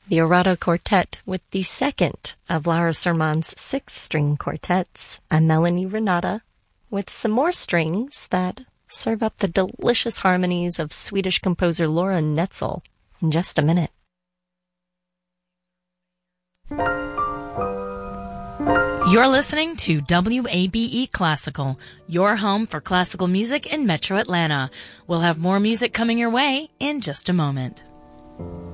the Arado Quartet with the second of Laura Sermon's 6-string quartets, and Melanie Renata with some more strings that serve up the delicious harmonies of Swedish composer Laura Netzel in just a minute. You're listening to WABE Classical, your home for classical music in Metro Atlanta. We'll have more music coming your way in just a moment.